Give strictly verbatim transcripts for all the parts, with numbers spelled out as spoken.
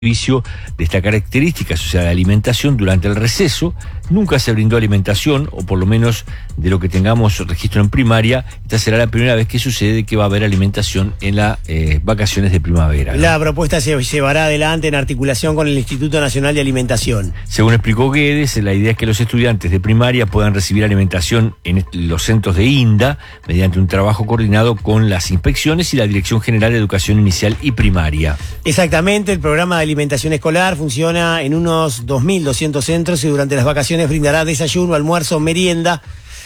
servicio de esta característica, o sea, la alimentación durante el receso. Nunca se brindó alimentación, o por lo menos de lo que tengamos registro en primaria. Esta será la primera vez que sucede que va a haber alimentación en las eh, vacaciones de primavera, ¿no? La propuesta se llevará adelante en articulación con el Instituto Nacional de Alimentación. Según explicó Guedes, la idea es que los estudiantes de primaria puedan recibir alimentación en los centros de INDA mediante un trabajo coordinado con las inspecciones y la Dirección General de Educación Inicial y Primaria. Exactamente, el programa de alimentación escolar funciona en unos dos mil doscientos centros y durante las vacaciones brindará desayuno, almuerzo, merienda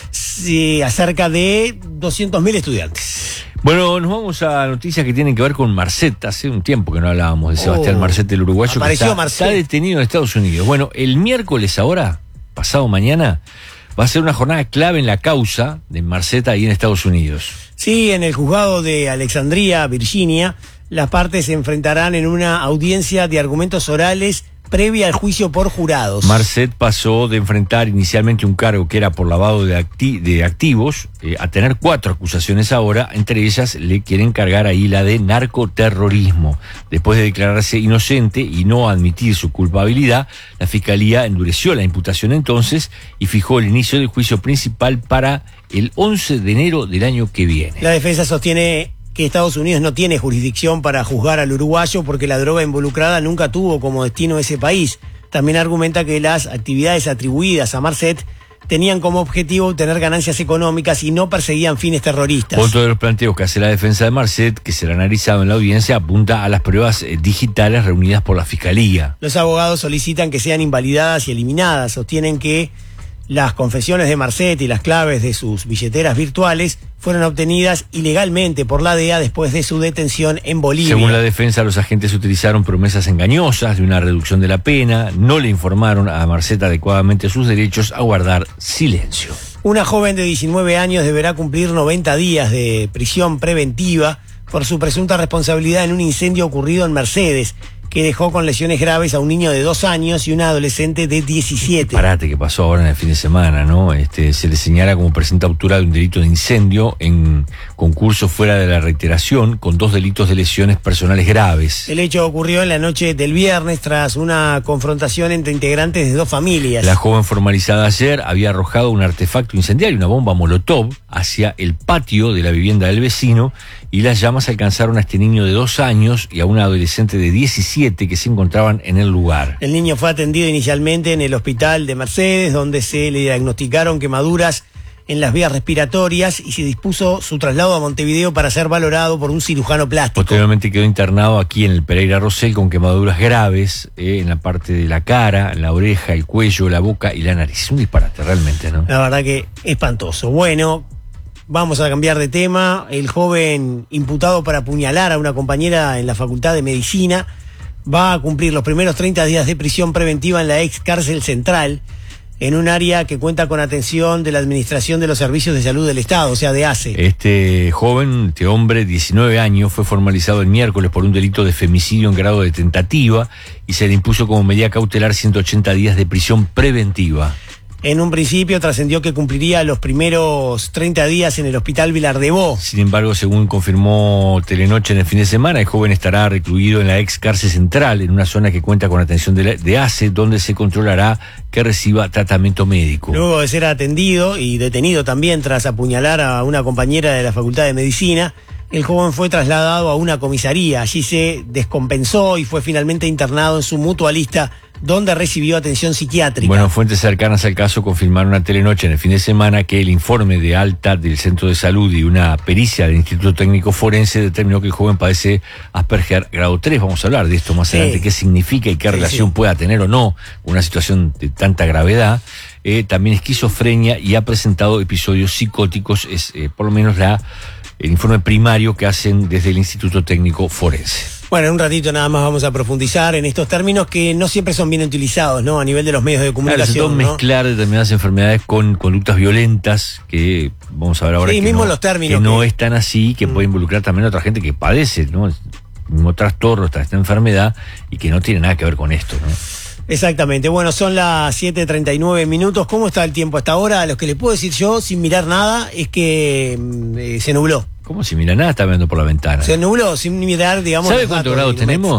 sí, a cerca de doscientos mil estudiantes. Bueno, nos vamos a noticias que tienen que ver con Marcet. Hace un tiempo que no hablábamos de Sebastián Oh, Marcet, el uruguayo, que está, está detenido en Estados Unidos. Bueno, el miércoles ahora, pasado mañana, va a ser una jornada clave en la causa de Marcet ahí en Estados Unidos. Sí, en el juzgado de Alexandria, Virginia, las partes se enfrentarán en una audiencia de argumentos orales previa al juicio por jurados. Marcet pasó de enfrentar inicialmente un cargo que era por lavado de, acti de activos eh, a tener cuatro acusaciones ahora. Entre ellas le quieren cargar ahí la de narcoterrorismo. Después de declararse inocente y no admitir su culpabilidad, la Fiscalía endureció la imputación entonces y fijó el inicio del juicio principal para el once de enero del año que viene. La defensa sostiene que Estados Unidos no tiene jurisdicción para juzgar al uruguayo porque la droga involucrada nunca tuvo como destino ese país. También argumenta que las actividades atribuidas a Marcet tenían como objetivo obtener ganancias económicas y no perseguían fines terroristas. Otro de los planteos que hace la defensa de Marcet, que será analizado en la audiencia, apunta a las pruebas eh, digitales reunidas por la Fiscalía. Los abogados solicitan que sean invalidadas y eliminadas. Sostienen que las confesiones de Marcet y las claves de sus billeteras virtuales fueron obtenidas ilegalmente por la D E A después de su detención en Bolivia. Según la defensa, los agentes utilizaron promesas engañosas de una reducción de la pena, no le informaron a Marcet adecuadamente sus derechos a guardar silencio. Una joven de diecinueve años deberá cumplir noventa días de prisión preventiva por su presunta responsabilidad en un incendio ocurrido en Mercedes, que dejó con lesiones graves a un niño de dos años y una adolescente de diecisiete. Parate que pasó ahora en el fin de semana, ¿no? Este, se le señala como presunta autora de un delito de incendio en concurso fuera de la reiteración, con dos delitos de lesiones personales graves. El hecho ocurrió en la noche del viernes tras una confrontación entre integrantes de dos familias. La joven formalizada ayer había arrojado un artefacto incendiario, una bomba molotov, hacia el patio de la vivienda del vecino, y las llamas alcanzaron a este niño de dos años y a una adolescente de diecisiete que se encontraban en el lugar. El niño fue atendido inicialmente en el hospital de Mercedes, donde se le diagnosticaron quemaduras en las vías respiratorias y se dispuso su traslado a Montevideo para ser valorado por un cirujano plástico. Posteriormente quedó internado aquí en el Pereira Rosell con quemaduras graves eh, en la parte de la cara, en la oreja, el cuello, la boca y la nariz. Un disparate realmente, ¿no? La verdad que espantoso. Bueno, vamos a cambiar de tema. El joven imputado para apuñalar a una compañera en la Facultad de Medicina va a cumplir los primeros treinta días de prisión preventiva en la ex cárcel central, en un área que cuenta con atención de la Administración de los Servicios de Salud del Estado, o sea, de A C E. Este joven, este hombre, diecinueve años, fue formalizado el miércoles por un delito de femicidio en grado de tentativa y se le impuso como medida cautelar ciento ochenta días de prisión preventiva. En un principio trascendió que cumpliría los primeros treinta días en el Hospital Vilar de Bo. Sin embargo, según confirmó Telenoche en el fin de semana, el joven estará recluido en la ex cárcel central, en una zona que cuenta con atención de, la, de A C E, donde se controlará que reciba tratamiento médico. Luego de ser atendido y detenido también tras apuñalar a una compañera de la Facultad de Medicina, el joven fue trasladado a una comisaría. Allí se descompensó y fue finalmente internado en su mutualista, donde recibió atención psiquiátrica. Bueno, fuentes cercanas al caso confirmaron a Telenoche en el fin de semana que el informe de alta del Centro de Salud y una pericia del Instituto Técnico Forense determinó que el joven padece Asperger grado tres. Vamos a hablar de esto más sí. adelante, qué significa y qué sí, relación sí. pueda tener o no una situación de tanta gravedad. Eh, también esquizofrenia y ha presentado episodios psicóticos, es eh, por lo menos la el informe primario que hacen desde el Instituto Técnico Forense. Bueno, en un ratito nada más vamos a profundizar en estos términos que no siempre son bien utilizados, ¿no? A nivel de los medios de comunicación. Claro, se ¿no? mezclar determinadas enfermedades con conductas violentas, que vamos a ver ahora sí, que, mismo no, los términos que no que... es tan así, que mm. puede involucrar también a otra gente que padece, ¿no? El mismo trastorno, esta enfermedad, y que no tiene nada que ver con esto, ¿no? Exactamente. Bueno, son las siete treinta y nueve minutos. ¿Cómo está el tiempo hasta ahora? Lo que le puedo decir yo, sin mirar nada, es que eh, se nubló. ¿Cómo si mira nada? Está viendo por la ventana. Se nubló sin mirar, digamos. ¿Sabe cuántos grados tenemos?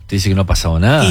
te dice que no ha pasado nada. Y